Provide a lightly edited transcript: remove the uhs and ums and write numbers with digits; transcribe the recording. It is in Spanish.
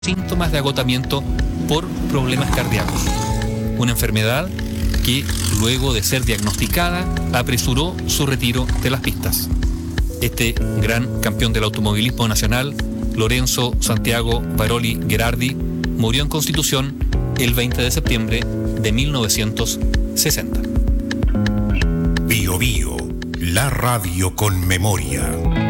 síntomas de agotamiento por problemas cardíacos. Una enfermedad que, luego de ser diagnosticada, apresuró su retiro de las pistas. Este gran campeón del automovilismo nacional, Lorenzo Santiago Baroli Gherardi, murió en Constitución el 20 de septiembre de 1960. Bio Bio, la radio con memoria.